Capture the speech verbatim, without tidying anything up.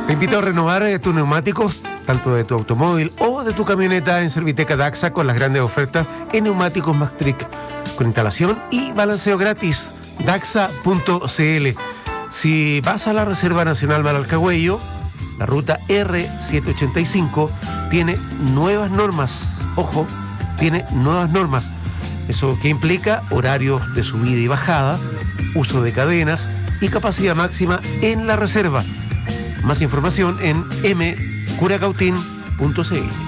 Te invito a renovar eh, tus neumáticos, tanto de tu automóvil o de tu camioneta en Serviteca Daxa con las grandes ofertas en neumáticos Maxtric, con instalación y balanceo gratis. Daxa punto c l. Si vas a la Reserva Nacional Malalcahuello, la ruta R setecientos ochenta y cinco tiene nuevas normas. Ojo, tiene nuevas normas. Eso que implica horarios de subida y bajada, uso de cadenas y capacidad máxima en la reserva. Más información en m curacautín punto c l.